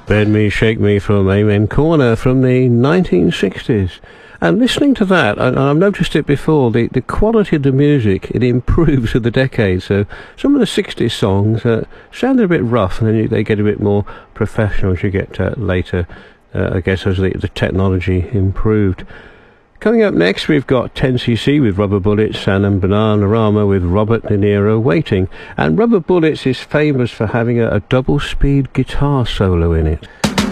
Bend Me, Shake Me from Amen Corner from the 1960s. And listening to that, I've noticed it before, the quality of the music, it improves with the decades. So some of the 60s songs sound a bit rough, and then they get a bit more professional as you get later, I guess, as the technology improved. Coming up next, we've got 10cc with Rubber Bullets and Bananarama with Robert De Niro, Waiting. And Rubber Bullets is famous for having a double-speed guitar solo in it.